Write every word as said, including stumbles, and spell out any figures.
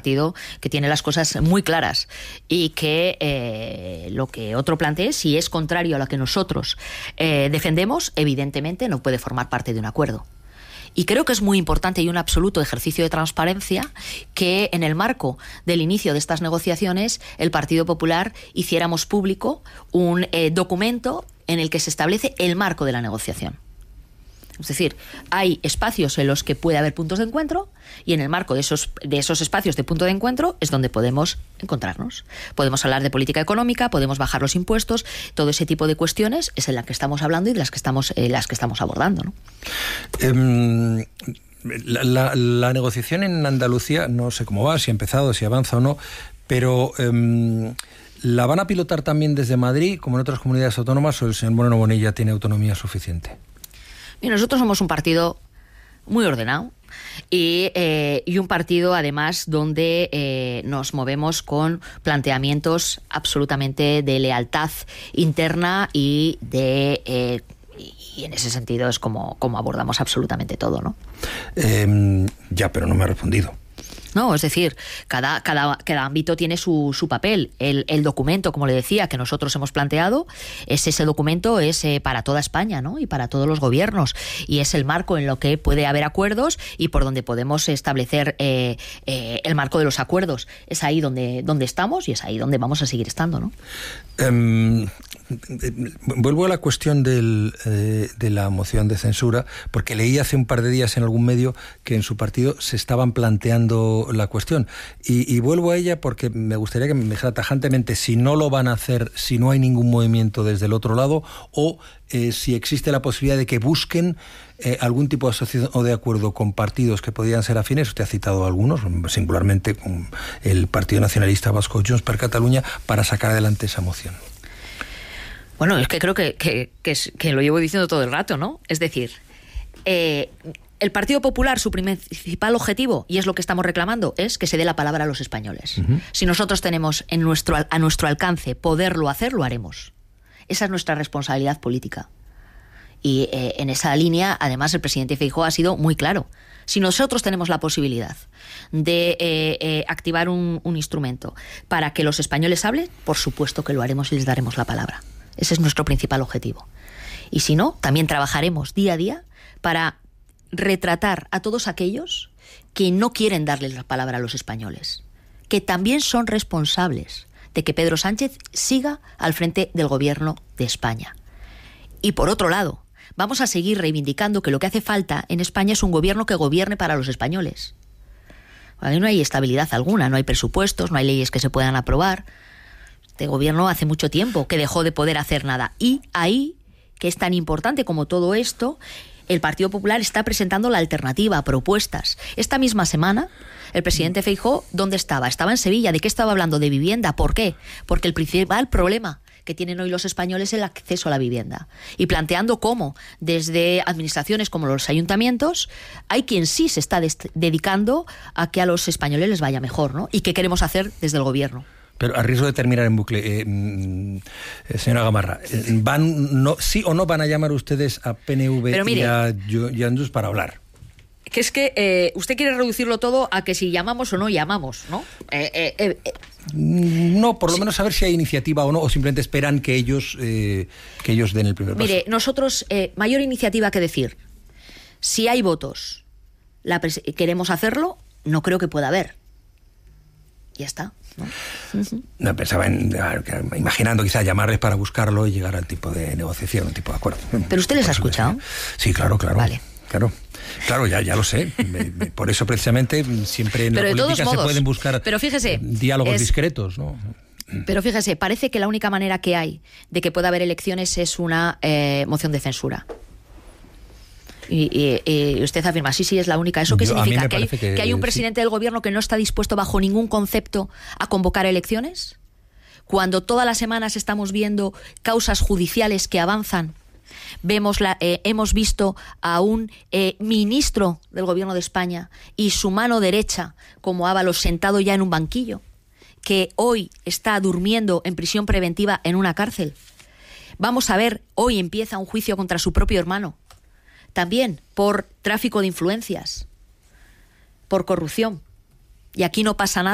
partido que tiene las cosas muy claras y que eh, lo que otro plantee, si es contrario a lo que nosotros eh, defendemos, evidentemente no puede formar parte de un acuerdo. Y creo que es muy importante y un absoluto ejercicio de transparencia que en el marco del inicio de estas negociaciones el Partido Popular hiciéramos público un eh, documento en el que se establece el marco de la negociación. Es decir, hay espacios en los que puede haber puntos de encuentro y en el marco de esos, de esos espacios de punto de encuentro es donde podemos encontrarnos. Podemos hablar de política económica, podemos bajar los impuestos, todo ese tipo de cuestiones es en las que estamos hablando y de las que estamos, eh, las que estamos abordando, ¿no? Um... La, la, la negociación en Andalucía, no sé cómo va, si ha empezado, si avanza o no, pero um, ¿la van a pilotar también desde Madrid, como en otras comunidades autónomas, o el señor Moreno Bonilla tiene autonomía suficiente? Y nosotros somos un partido muy ordenado y, eh, y un partido además donde eh, nos movemos con planteamientos absolutamente de lealtad interna y de... Eh, y en ese sentido es como, como abordamos absolutamente todo, ¿no? Eh, ya, pero no me ha respondido. No, es decir, cada, cada, cada ámbito tiene su, su papel. El, el documento, como le decía, que nosotros hemos planteado, es ese documento es eh, para toda España, ¿no? Y para todos los gobiernos. Y es el marco en lo que puede haber acuerdos y por donde podemos establecer eh, eh, el marco de los acuerdos. Es ahí donde, donde estamos y es ahí donde vamos a seguir estando, ¿no? Um, vuelvo a la cuestión del, eh, de la moción de censura, porque leí hace un par de días en algún medio que en su partido se estaban planteando la cuestión y, y vuelvo a ella porque me gustaría que me dijera tajantemente si no lo van a hacer, si no hay ningún movimiento desde el otro lado o eh, si existe la posibilidad de que busquen eh, algún tipo de asociación o de acuerdo con partidos que podrían ser afines. Usted ha citado algunos, singularmente con el Partido Nacionalista Vasco, Junts per Catalunya, para sacar adelante esa moción. Bueno, es que creo que, que, que, es, que lo llevo diciendo todo el rato, ¿no? Es decir, eh, el Partido Popular, su principal objetivo, y es lo que estamos reclamando, es que se dé la palabra a los españoles. Uh-huh. Si nosotros tenemos en nuestro, a nuestro alcance poderlo hacer, lo haremos. Esa es nuestra responsabilidad política. Y eh, en esa línea, además, el presidente Feijóo ha sido muy claro. Si nosotros tenemos la posibilidad de eh, eh, activar un, un instrumento para que los españoles hablen, por supuesto que lo haremos y les daremos la palabra. Ese es nuestro principal objetivo. Y si no, también trabajaremos día a día para retratar a todos aquellos que no quieren darles la palabra a los españoles, que también son responsables de que Pedro Sánchez siga al frente del gobierno de España. Y por otro lado, vamos a seguir reivindicando que lo que hace falta en España es un gobierno que gobierne para los españoles. Ahí no hay estabilidad alguna, no hay presupuestos, no hay leyes que se puedan aprobar. Este gobierno hace mucho tiempo que dejó de poder hacer nada. Y ahí, que es tan importante como todo esto, el Partido Popular está presentando la alternativa, propuestas. Esta misma semana, el presidente Feijóo, ¿dónde estaba? Estaba en Sevilla. ¿De qué estaba hablando? De vivienda. ¿Por qué? Porque el principal problema que tienen hoy los españoles es el acceso a la vivienda. Y planteando cómo, desde administraciones como los ayuntamientos, hay quien sí se está des- dedicando a que a los españoles les vaya mejor, ¿no? Y qué queremos hacer desde el gobierno. Pero a riesgo de terminar en bucle, eh, eh, señora Gamarra, ¿van, no, sí o no van a llamar ustedes a P N V mire, y a Junts para hablar? Que es que eh, usted quiere reducirlo todo a que si llamamos o no llamamos, ¿no? Eh, eh, eh, eh. No, por lo sí. menos saber si hay iniciativa o no, o simplemente esperan que ellos, eh, que ellos den el primer paso. Mire, nosotros, eh, mayor iniciativa que decir. Si hay votos, la pres- queremos hacerlo, no creo que pueda haber. Ya está, ¿no? No, pensaba en, imaginando quizás llamarles para buscarlo y llegar al tipo de negociación, un tipo de acuerdo. ¿Pero usted les ha escuchado? Sí, claro, claro. Vale. Claro, claro, ya, ya lo sé. Por eso precisamente siempre en pero la política modos, se pueden buscar pero fíjese, diálogos es, discretos, ¿no? Pero fíjese, parece que la única manera que hay de que pueda haber elecciones es una eh, moción de censura. Y, y, y usted afirma, sí, sí, es la única. ¿Eso qué Yo, significa? ¿Que hay, que, ¿Que hay un presidente sí. del gobierno que no está dispuesto bajo ningún concepto a convocar elecciones? Cuando todas las semanas estamos viendo causas judiciales que avanzan, vemos la, eh, hemos visto a un eh, ministro del gobierno de España y su mano derecha, como Ábalos, sentado ya en un banquillo, que hoy está durmiendo en prisión preventiva en una cárcel. Vamos a ver, hoy empieza un juicio contra su propio hermano. También por tráfico de influencias, por corrupción. Y aquí no pasa nada.